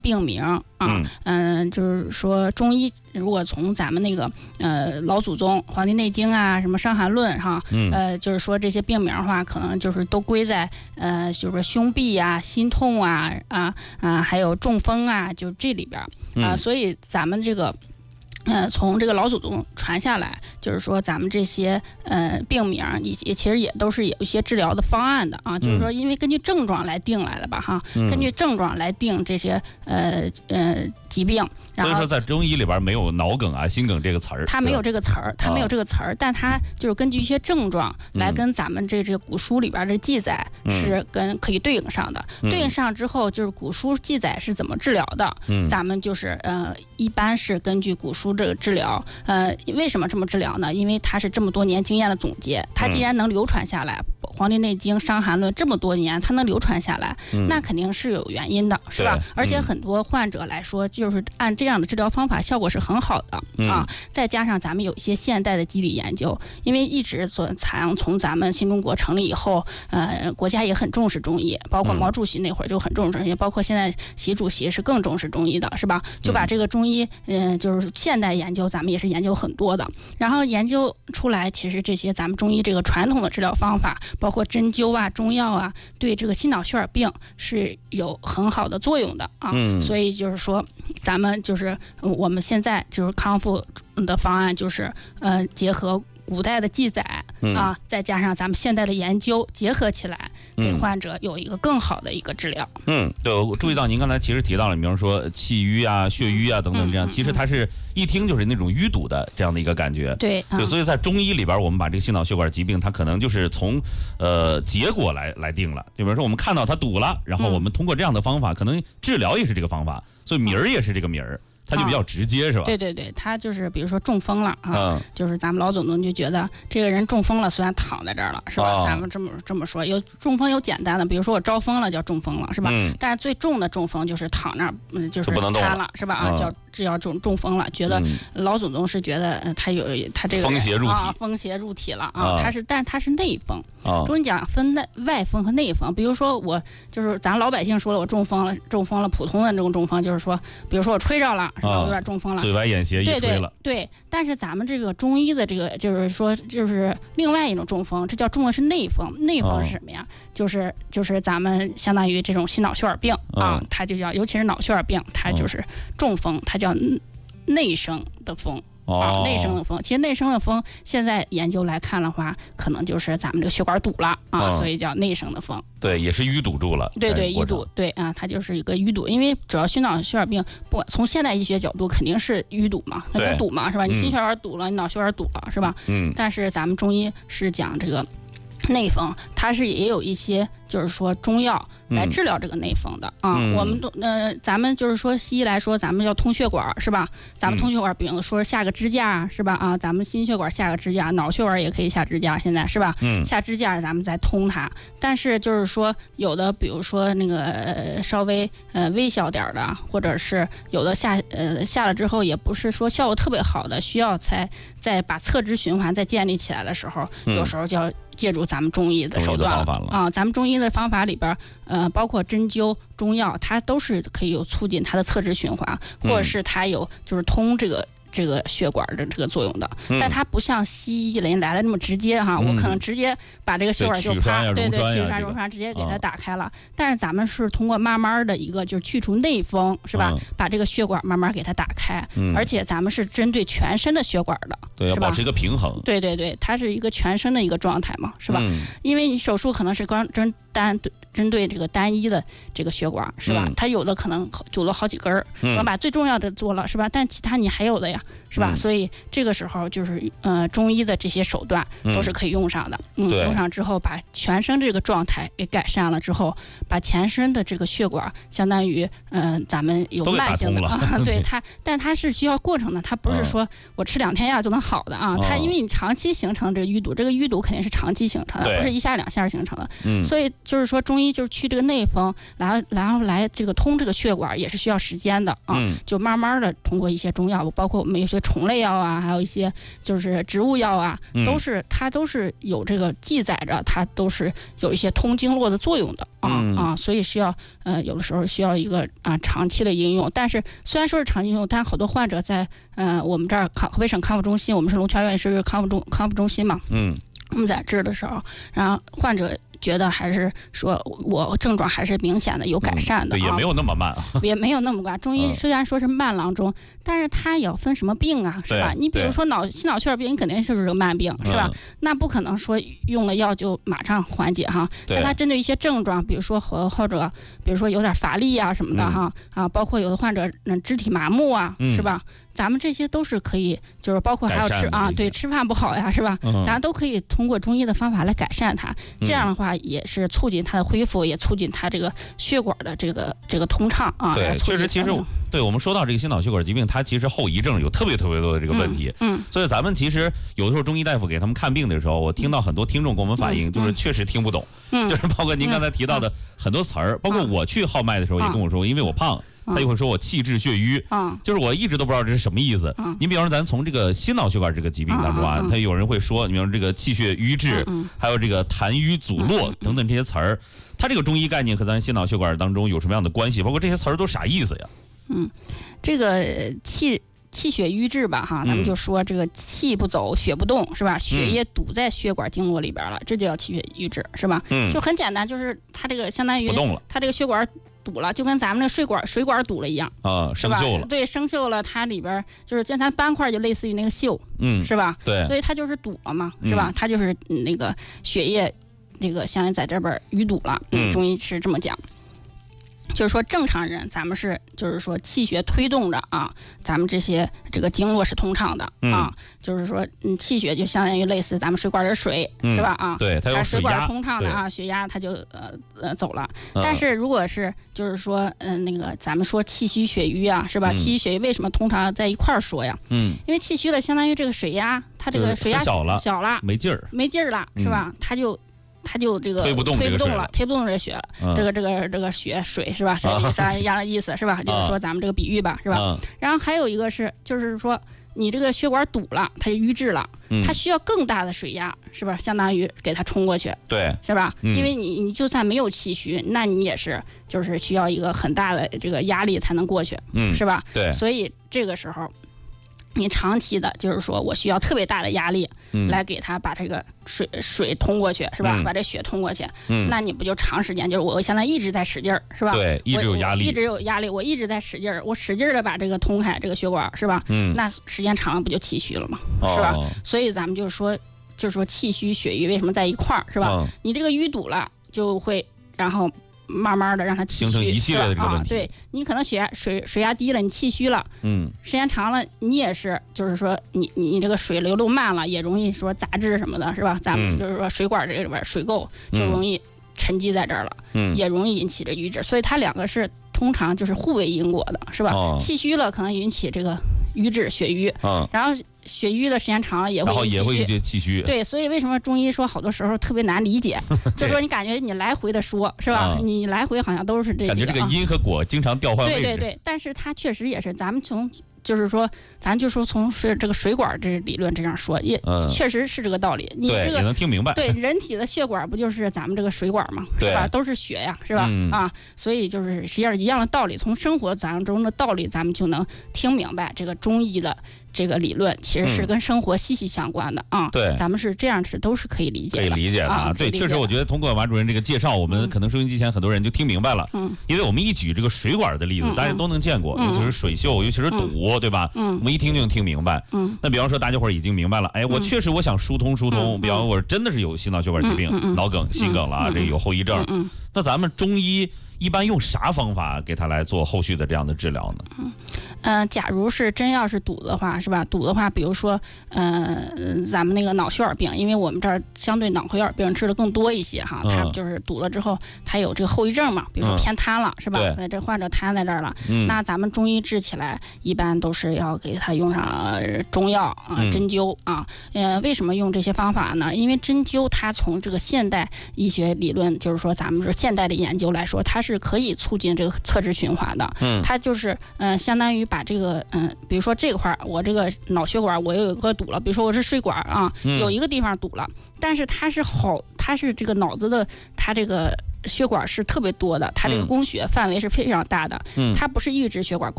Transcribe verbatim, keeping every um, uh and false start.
病名啊，嗯、呃，就是说中医如果从咱们那个呃老祖宗《黄帝内经》啊，什么《伤寒论》哈，嗯、呃，就是说这些病名的话，可能就是都归在呃，就是说胸痹呀、心痛啊啊啊，还有中风啊，就这里边啊、呃，所以咱们这个。呃，从这个老祖宗传下来，就是说咱们这些呃病名也也其实也都是有一些治疗的方案的啊，就是说因为根据症状来定来的吧哈，嗯、根据症状来定这些呃呃疾病。 所以说在中医里边没有脑梗啊、心梗这个词儿， 它没有这个词儿，它没有这个词儿，但它就是根据一些症状来跟咱们这这个古书里边的记载是跟可以对应上的，嗯、对应上之后就是古书记载是怎么治疗的，嗯、咱们就是呃一般是根据古书这个治疗，呃，为什么这么治疗呢？因为它是这么多年经验的总结，它既然能流传下来，嗯、《黄帝内经》《伤寒论》这么多年它能流传下来，嗯、那肯定是有原因的，是吧？而且很多患者来说，就是按这样的治疗方法，效果是很好的、嗯、啊。再加上咱们有一些现代的机理研究，因为一直所采从咱们新中国成立以后，呃，国家也很重视中医，包括毛主席那会儿就很重视中医，包括现在习主席是更重视中医的，是吧？就把这个中医，嗯、呃，就是现代研究，咱们也是研究很多的，然后研究出来，其实这些咱们中医这个传统的治疗方法，包括针灸啊、中药啊，对这个心脑血管病是有很好的作用的啊。嗯、所以就是说，咱们就是我们现在就是康复的方案，就是呃结合古代的记载啊，再加上咱们现代的研究结合起来，给患者有一个更好的一个治疗。 嗯，对，我注意到您刚才其实提到了，比如说气瘀啊、血瘀啊等等这样，嗯嗯嗯、其实它是一听就是那种淤堵的这样的一个感觉。 对， 对，所以在中医里边，我们把这个心脑血管疾病，它可能就是从呃结果来来定了。就比如说我们看到它堵了，然后我们通过这样的方法，可能治疗也是这个方法，所以名儿也是这个名儿。它就比较直接，是吧？ 对对对，他就是比如说中风了啊，嗯、就是咱们老祖宗就觉得这个人中风了，虽然躺在这儿了，是吧？哦、咱们这么这么说，有中风有简单的，比如说我招风了叫中风了，是吧？嗯、但是最重的中风就是躺那儿，嗯，就是瘫了，是吧？啊，叫这叫中中风了。觉得老祖宗是觉得他有他这个风邪入体， 啊、风邪入体了啊，他是，但是他是内风。中医讲分内外风和内风，比如说我就是咱老百姓说了，我中风了，中风了，普通的这种中风就是说，比如说我吹着了。是吧？有点中风了， 嘴歪眼斜一吹了。 对对对，但是咱们这个中医的这个就是说，就是另外一种中风，这叫中的是内风。内风是什么呀？哦、就是就是咱们相当于这种心脑血管病、嗯、啊，它就叫，尤其是脑血管病，它就是中风，它叫内生的风。啊，内生的风，其实内生的风，现在研究来看的话，可能就是咱们这个血管堵了啊，嗯、所以叫内生的风。 对，也是淤堵住了。 对对，淤堵，对啊，它就是一个淤堵，因为主要心脑血管病，不管从现代医学角度，肯定是淤堵嘛，那就堵嘛，是吧？你心血管堵了，嗯、你脑血管堵了，是吧？嗯。但是咱们中医是讲这个内风，它是也有一些就是说中药来治疗这个内风的、嗯、啊。嗯、我们都呃，咱们就是说西医来说，咱们叫通血管是吧？咱们通血管，比如说下个支架是吧？啊，咱们心血管下个支架，脑血管也可以下支架，现在是吧？嗯，下支架咱们再通它。但是就是说有的，比如说那个、呃、稍微呃微小点的，或者是有的下呃下了之后也不是说效果特别好的，需要才再把侧支循环再建立起来的时候，嗯、有时候就要借助咱们中医的手段了啊。咱们中医的方法里边，呃，包括针灸、中药，它都是可以有促进它的侧支循环，或者是它有就是通这个。这个血管的这个作用的，嗯、但它不像西医人来的那么直接哈，嗯、我可能直接把这个血管就啪，对对，去刷溶栓直接给它打开了。哦、但是咱们是通过慢慢的一个就是去除内风，是吧？嗯、把这个血管慢慢给它打开，嗯、而且咱们是针对全身的血管的， 对，要保持一个平衡。 对对对，它是一个全身的一个状态嘛，是吧？嗯、因为你手术可能是光针单针对这个单一的这个血管，是吧？嗯、它有的可能堵了好几根儿，我们把最重要的做了，是吧？但其他你还有的呀。是吧？嗯、所以这个时候就是呃，中医的这些手段都是可以用上的。嗯，嗯用上之后，把全身这个状态给改善了之后，把全身的这个血管，相当于嗯、呃，咱们有慢性的啊，对它，但它是需要过程的，它不是说我吃两天药就能好的啊。嗯、它因为你长期形成这个淤堵，这个淤堵肯定是长期形成的，不是一下两下形成的。嗯，所以就是说中医就是去这个内风，然后然后来这个通这个血管也是需要时间的啊， 嗯、 就慢慢的通过一些中药，包括我们有些虫类药啊，还有一些就是植物药啊， 嗯、 都是它都是有这个记载着，它都是有一些通经络的作用的啊、 嗯、 啊，所以需要呃有的时候需要一个啊长期的应用。但是虽然说是长期应用，但好多患者在呃我们这儿康河北省康复中心，我们是龙泉院是康复中康复中心嘛， 嗯， 我们在治的时候，然后患者觉得还是说我症状还是明显的有改善的、 嗯、对，也没有那么慢， 也没有那么快。中医虽然说是慢郎中，嗯、但是它也要分什么病啊，是吧？你比如说脑心脑血管病，你肯定是个慢病，是吧？嗯、那不可能说用了药就马上缓解哈。但它针对一些症状，比如说或或者比如说有点乏力啊什么的哈、嗯、啊，包括有的患者嗯肢体麻木啊， 嗯、 是吧？咱们这些都是可以，就是包括还有吃啊，对，吃饭不好呀，是吧？嗯、咱都可以通过中医的方法来改善它。嗯、这样的话，也是促进它的恢复，也促进它这个血管的这个这个通畅啊。 对，确实，其实对我们说到这个心脑血管疾病，它其实后遗症有特别特别多的这个问题。 嗯。嗯所以咱们其实有的时候中医大夫给他们看病的时候，我听到很多听众跟我们反映， 嗯、 就是确实听不懂。 嗯。 就是包括您刚才提到的很多词儿，嗯、包括我去号脉的时候也跟我说，嗯、因为我胖。他就会说我气滞血瘀， 嗯， 就是我一直都不知道这是什么意思。 嗯， 你比方说咱从这个心脑血管这个疾病当中啊， 嗯嗯、 他有人会说，你比方说这个气血瘀滞， 嗯、 还有这个痰瘀阻络、嗯、等等这些词儿，它这个中医概念和咱心脑血管当中有什么样的关系？包括这些词儿都啥意思呀？ 嗯，这个气。气血瘀滞吧，哈，咱们就说这个气不走，血不动，是吧？血液堵在血管经络里边了，嗯、这就叫气血瘀滞，是吧？ 嗯， 就很简单，就是它这个相当于不动了， 它这个血管堵了，就跟咱们那水管水管堵了一样啊，生锈了。 对，生锈了，它里边就是就它斑块就类似于那个锈， 嗯， 是吧？ 对， 所以它就是堵了嘛，是吧？嗯、它就是那个血液那个相当于在这边淤堵了，嗯，中医是这么讲。就是说正常人咱们是就是说气血推动着啊，咱们这些这个经络是通畅的、 嗯、 啊，就是说嗯气血就相当于类似咱们水管的水、 嗯、 是吧啊？ 对，它有水管通畅的啊，血压它就呃呃走了。 嗯、 但是如果是就是说嗯、呃、那个咱们说气虚血瘀啊，是吧？ 嗯、 气虚血瘀为什么通常在一块儿说呀？ 嗯， 因为气虚了，相当于这个水压它这个水压小了， 小了， 没劲儿， 没劲儿了，是吧？嗯、它就。它就这个推不动推不动了，推不动这个血了， 嗯、 这个这个这个血水是吧？是一样的意思是吧？就是说咱们这个比喻吧，是吧？ 嗯、 然后还有一个是，就是说你这个血管堵了，它就瘀滞了， 嗯、 它需要更大的水压，是吧？相当于给它冲过去， 对， 是吧？ 嗯、 因为你你就算没有气虚，那你也是就是需要一个很大的这个压力才能过去， 嗯、 是吧？ 对， 所以这个时候。你长期的，就是说我需要特别大的压力， 嗯、 来给它把这个水水通过去，是吧？ 嗯、 把这血通过去， 嗯、 那你不就长时间，就是我现在一直在使劲儿，是吧？ 对，一直有压力， 一直有压力，我一直在使劲儿，我使劲儿的把这个通开这个血管，是吧？ 嗯， 那时间长了不就气虚了吗？ 哦、 是吧？所以咱们就说，就是说气虚血瘀为什么在一块儿，是吧？ 哦、 你这个淤堵了，就会然后。慢慢的让它气虚， 形成一系列的这个问题。 啊、对你可能血压水水压低了，你气虚了， 嗯， 时间长了，你也是，就是说你你这个水流动慢了，也容易说杂质什么的，是吧？咱们就是说水管这里边水垢就容易沉积在这儿了， 嗯， 也容易引起这瘀滞，所以它两个是通常就是互为因果的，是吧？ 哦、 气虚了可能引起这个瘀滞血瘀， 嗯， 然后。血瘀的时间长了也会引起也会引起气虚， 对，所以为什么中医说好多时候特别难理解？就说你感觉你来回的说，是吧？ 嗯、 你来回好像都是这几个、啊， 感觉这个因和果经常调换位置。 对对对，但是它确实也是咱们从。就是说，咱就说从水这个水管这理论这样说，也、嗯、确实是这个道理。你这个也能听明白。 对，人体的血管不就是咱们这个水管吗？是吧？都是血呀，是吧？ 嗯、 啊，所以就是实际上一样的道理，从生活当中的道理，咱们就能听明白这个中医的这个理论其实是跟生活息息相关的、嗯、啊。 对， 咱们是这样是都是可以理解的， 可以理解的啊。对，确实，我觉得通过马主任这个介绍，我们可能收音机前很多人就听明白了。 嗯， 因为我们一举这个水管的例子， 嗯、 大家都能见过， 嗯、 尤其是水锈，尤其是堵， 嗯、 对吧？ 嗯， 我们一听就能听明白。 嗯， 那比方说大家伙儿已经明白了，哎，我确实我想疏通疏通， 嗯、 比方我真的是有心脑血管疾病、 嗯、 脑梗、心梗了啊， 嗯、 这个有后遗症。 嗯， 那咱们中医一般用啥方法给他来做后续的这样的治疗呢？ 嗯，呃，假如是真要是堵的话，是吧？堵的话，比如说，呃，咱们那个脑血管病，因为我们这儿相对脑血管病治的更多一些哈，它就是堵了之后，它有这个后遗症嘛，比如说偏瘫了，是吧？那这患者瘫在这儿了，那咱们中医治起来，一般都是要给他用上中药啊、针灸啊。呃，为什么用这些方法呢？因为针灸它从这个现代医学理论，就是说咱们说现代的研究来说，它是可以促进这个侧支循环的。嗯，它就是嗯、呃，相当于把这个嗯、呃，比如说这块我这个脑血管我有一个堵了，比如说我是睡管啊，有一个地方堵了，但是它是好，它是这个脑子的，它这个血管是特别多的，它这个供血范围是非常大的，嗯，它不是一支血管供